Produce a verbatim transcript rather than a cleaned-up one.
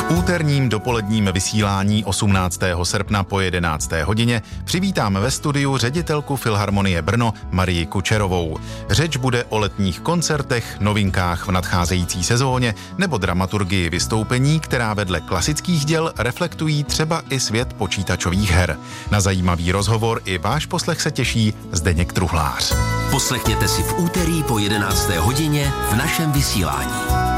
Úterním dopoledním vysílání osmnáctého srpna po jedenácté hodině přivítáme ve studiu ředitelku Filharmonie Brno Marii Kučerovou. Řeč bude o letních koncertech, novinkách v nadcházející sezóně nebo dramaturgii vystoupení, která vedle klasických děl reflektují třeba i svět počítačových her. Na zajímavý rozhovor i váš poslech se těší Zdeněk Truhlář. Poslechněte si v úterý po jedenácté hodině v našem vysílání.